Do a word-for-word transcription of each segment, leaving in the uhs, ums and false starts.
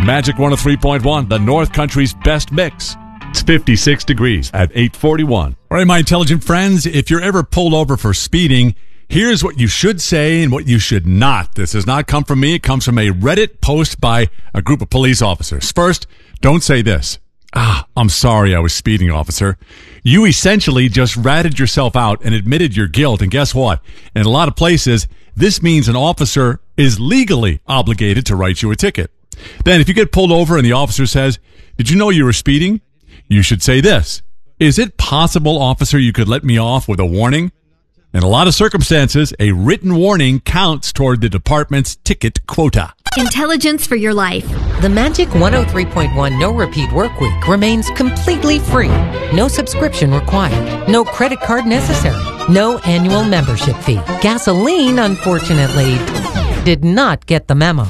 Magic one oh three point one, the North Country's best mix. It's fifty-six degrees at eight forty-one. All right, my intelligent friends, if you're ever pulled over for speeding, here's what you should say and what you should not. This does not come from me. It comes from a Reddit post by a group of police officers. First, don't say this. Ah, I'm sorry I was speeding, officer. You essentially just ratted yourself out and admitted your guilt. And guess what? In a lot of places, this means an officer is legally obligated to write you a ticket. Then if you get pulled over and the officer says, did you know you were speeding? You should say this. Is it possible, officer, you could let me off with a warning? In a lot of circumstances, a written warning counts toward the department's ticket quota. Intelligence for your life. The Magic one oh three point one No Repeat Work Week remains completely free. No subscription required. No credit card necessary. No annual membership fee. Gasoline, unfortunately, did not get the memo.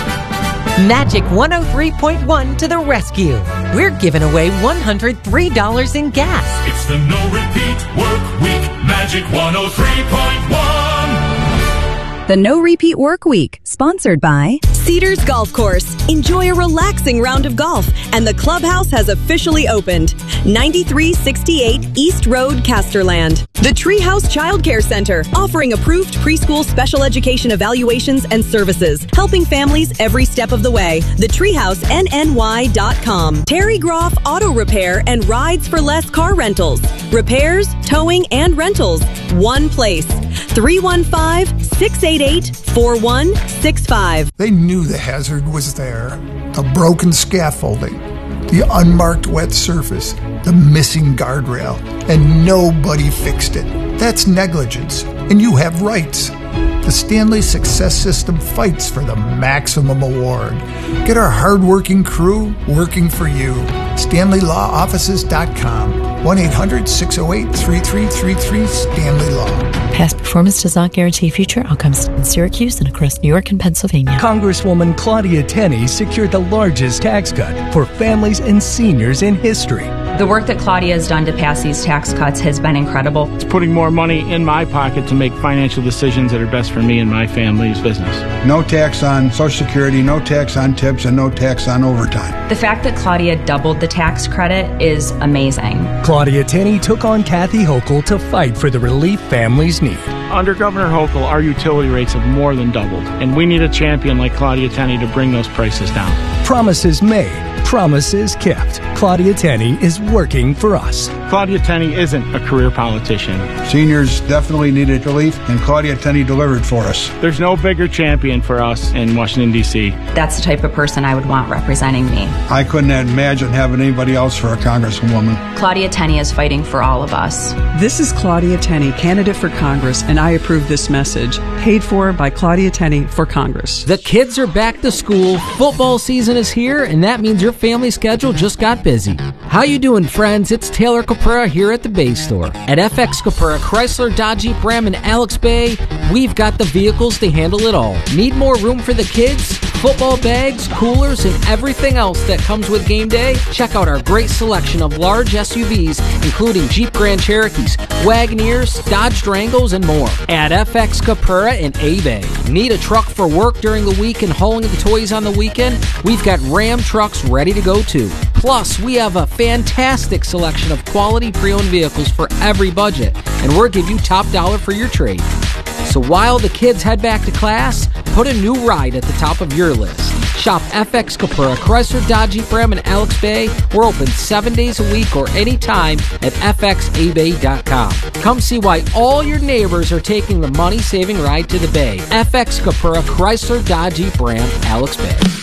Magic one oh three point one to the rescue. We're giving away one hundred three dollars in gas. It's the No Repeat Work Week. Magic one oh three point one. The No Repeat Work Week, sponsored by Cedars Golf Course. Enjoy a relaxing round of golf, and the clubhouse has officially opened. ninety-three sixty-eight East Road, Casterland. The Treehouse Child Care Center, offering approved preschool special education evaluations and services, helping families every step of the way. The Treehouse N N Y dot com. Terry Groff Auto Repair and Rides for Less Car Rentals. Repairs, towing, and rentals. One place. three one five, six eight eight, four one six five. They knew the hazard was there. The broken scaffolding, the unmarked wet surface, the missing guardrail, and nobody fixed it. That's negligence, and you have rights. The Stanley Success System fights for the maximum award. Get our hardworking crew working for you. Stanley Law Offices dot com. one eight hundred, six oh eight, three three three three, Stanley Law. Past performance does not guarantee future outcomes in Syracuse and across New York and Pennsylvania. Congresswoman Claudia Tenney secured the largest tax cut for families and seniors in history. The work that Claudia has done to pass these tax cuts has been incredible. It's putting more money in my pocket to make financial decisions that are best for me and my family's business. No tax on Social Security, no tax on tips, and no tax on overtime. The fact that Claudia doubled the tax credit is amazing. Claudia Tenney took on Kathy Hochul to fight for the relief families need. Under Governor Hochul, our utility rates have more than doubled, and we need a champion like Claudia Tenney to bring those prices down. Promises made, promises kept. Claudia Tenney is working for us. Claudia Tenney isn't a career politician. Seniors definitely needed relief, and Claudia Tenney delivered for us. There's no bigger champion for us in Washington, D C That's the type of person I would want representing me. I couldn't imagine having anybody else for a congresswoman. Claudia Tenney is fighting for all of us. This is Claudia Tenney, candidate for Congress, and I approve this message. Paid for by Claudia Tenney for Congress. The kids are back to school, football season is here, and that means your family schedule just got busy. How you doing, friends? It's Taylor Caprera here at the Bay Store. At F X Caprera, Chrysler, Dodge, Jeep, Ram, and Alex Bay, we've got the vehicles to handle it all. Need more room for the kids? Football bags, coolers, and everything else that comes with game day? Check out our great selection of large S U Vs, including Jeep Grand Cherokees, Wagoneers, Dodge Durangos, and more. At F X Caprera in A-Bay. Need a truck for work during the week and hauling the toys on the weekend? We've got Ram trucks ready to go too. Plus, we have a fantastic selection of quality pre-owned vehicles for every budget, and we'll give you top dollar for your trade. So while the kids head back to class, put a new ride at the top of your list. Shop F X Caprera, Chrysler, Dodge, Jeep, Ram, and Alex Bay. We're open seven days a week or anytime at F X A Bay dot com. Come see why all your neighbors are taking the money-saving ride to the Bay. F X Caprera, Chrysler, Dodge, Jeep, Ram, Alex Bay.